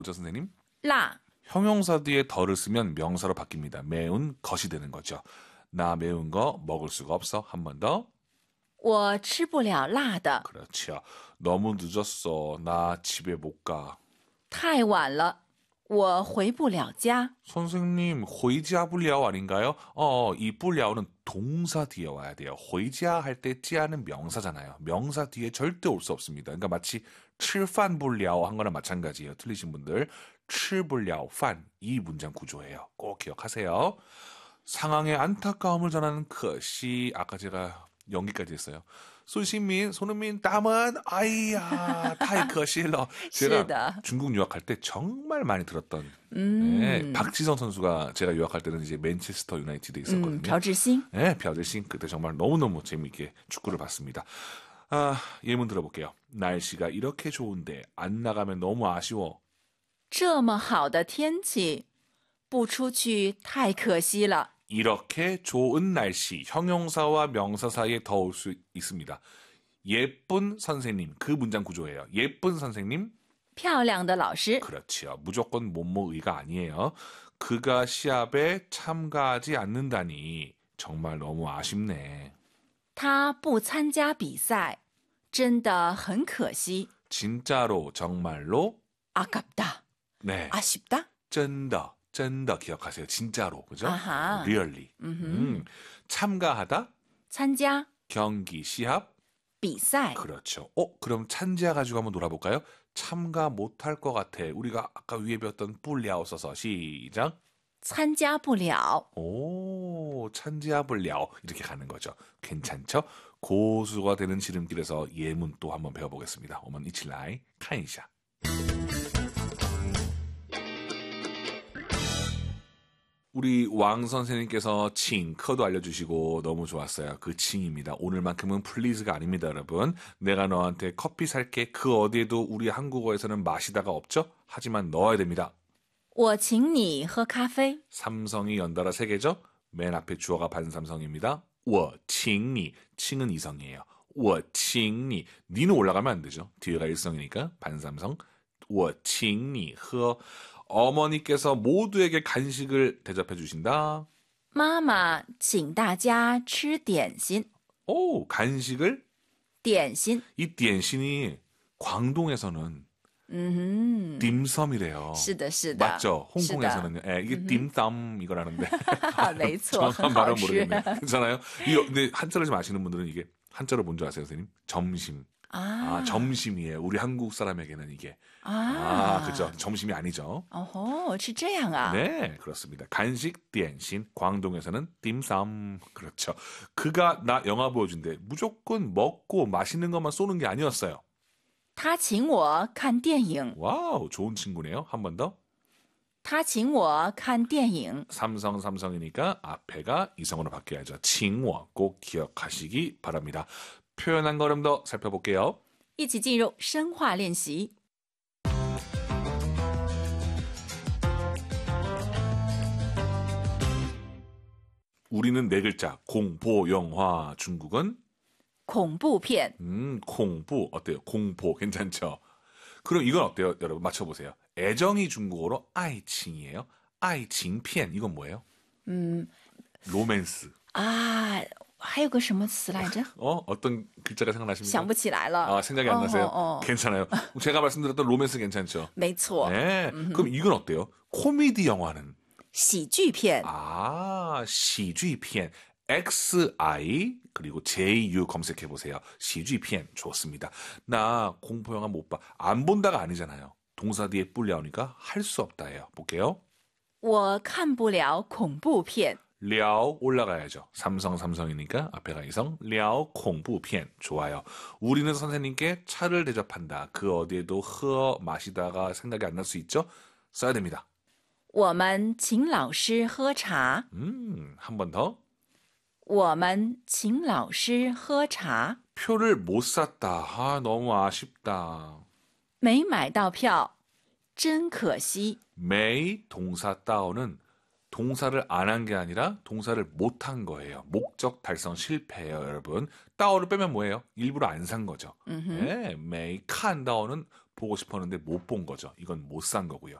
저 선생님? 辣 형용사 뒤에 덜을 쓰면 명사로 바뀝니다. 매운 것이 되는 거죠. 나 매운 거 먹을 수가 없어. 한 번 더. 我吃不了辣的 그렇죠. 너무 늦었어. 나 집에 못 가. 太晚了我回不了家 선생님, 회지아 불랴오 아닌가요? 이 불랴오는 동사 뒤에 와야 돼요. 회지아 할 때 찌아는 명사잖아요. 명사 뒤에 절대 올 수 없습니다. 그러니까 마치 吃饭 불랴오 한 거랑 마찬가지예요. 틀리신 분들. 吃불랴오, 饭. 이 문장 구조예요. 꼭 기억하세요. 상황의 안타까움을 전하는 것이 아까 제가 연기까지 했어요. 손신민, 손흥민, 땀은 아이야, 타이 거실러. 제가 是的 중국 유학할 때 정말 많이 들었던 네, 박지성 선수가 제가 유학할 때는 이제 맨체스터 유나이티드에 있었거든요. 朴智星 네, 벼들신 그때 정말 너무너무 재미있게 축구를 봤습니다. 아, 예문 들어볼게요. 날씨가 이렇게 좋은데 안 나가면 너무 아쉬워. 这么好的天气不出去太可惜了 이렇게 좋은 날씨, 형용사와 명사 사이에 더 올 수 있습니다. 예쁜 선생님, 그 문장 구조예요. 예쁜 선생님, 漂亮的老师 그렇지요. 무조건 뭐뭐의가 아니에요. 그가 시합에 참가하지 않는다니 정말 너무 아쉽네. 他不参加比赛真的很可惜 진짜로 정말로 아깝다 네, 아쉽다 真的 기억하세요. 진짜로 그죠? 아하. really. 참가하다, 参加 경기, 시합. 比赛 그렇죠. 그럼 찬지아 가지고 한번 놀아볼까요? 참가 못할 것 같아. 우리가 아까 위에 배웠던 뿔랴오 써서 시작. 参加不了 오, 찬지아 불랴오 이렇게 가는 거죠. 괜찮죠? 고수가 되는 지름길에서 예문 또 한번 배워보겠습니다. 오면 이칠라이 칸이샤. 우리 왕 선생님께서 칭커도 알려주시고 너무 좋았어요. 그 칭입니다. 오늘만큼은 플리즈가 아닙니다, 여러분. 내가 너한테 커피 살게. 그 어디에도 우리 한국어에서는 마시다가 없죠? 하지만 넣어야 됩니다. 我请你喝咖啡 삼성이 연달아 세 개죠? 맨 앞에 주어가 반삼성입니다. 我请你, 칭은 이성이에요. 我请你, 니는 올라가면 안 되죠. 뒤에가 일성이니까 반삼성. 我请你喝. 어머니께서 모두에게 간식을 대접해 주신다. 妈妈请大家吃点心 오, 간식을? 点心 이 띠엔신이 광동에서는 딤섬이래요. 是的是的 맞죠? 홍콩에서는요. 예, 이게 딤섬 이거라는데 没错 정확한 很好 발음 吃 모르겠네. 괜찮아요? 이거 근데 한자를 좀 아시는 분들은 이게 한자로 뭔지 아세요, 선생님? 점심. 아, 점심이에요. 우리 한국 사람에게는 이게. 그죠. 점심이 아니죠. 어허, 是这样啊 네, 그렇습니다. 간식, 띠엔신, 광동에서는 딤섬. 그렇죠. 그가 나 영화 보여준대. 무조건 먹고 맛있는 것만 쏘는 게 아니었어요. 他请我看电影 와우, 좋은 친구네요. 한 번 더. 他请我看电影 삼성이니까 앞에가 이성으로 바뀌어야죠. 칭워 꼭 기억하시기 바랍니다. 표현 한 걸음 더 살펴볼게요. 一起进入深化练习 우리는 네 글자 공포 영화, 중국은 恐怖片 공포 어때요? 공포 괜찮죠? 그럼 이건 어때요? 여러분 맞춰보세요. 애정이 중국어로 아이칭이에요. 아이칭片 이건 뭐예요? 로맨스. 啊还有个什么词来着 어떤 글자가 생각나십니까? 想不起来了 생각이 안 나세요? 어. 괜찮아요. 제가 말씀드렸던 로맨스 괜찮죠? 没错 네. 그럼 이건 어때요? 코미디 영화는 喜剧片 시쥐片 XI 그리고 JU 검색해 보세요. 시쥐片 좋습니다. 나 공포 영화 못 봐. 안 본다가 아니잖아요. 동사 뒤에 뿔려오니까 할 수 없다예요. 볼게요. 我看不了恐怖片 랴오 올라가야죠. 삼성이니까 앞에가 이성. 랴오 공부片 좋아요. 우리는 선생님께 차를 대접한다. 그 어디에도 마시다가 생각이 안 날 수 있죠? 써야 됩니다. 我们请老师喝茶 한 번 더. 我们请老师喝茶 표를 못 샀다. 너무 아쉽다. 没买到票真可惜 메이 동사 따오는 동사를 안 한 게 아니라 동사를 못 한 거예요. 목적 달성 실패예요, 여러분. 따오를 빼면 뭐예요? 일부러 안 산 거죠. 네, 메이 칸 따오는 보고 싶었는데 못 본 거죠. 이건 못 산 거고요.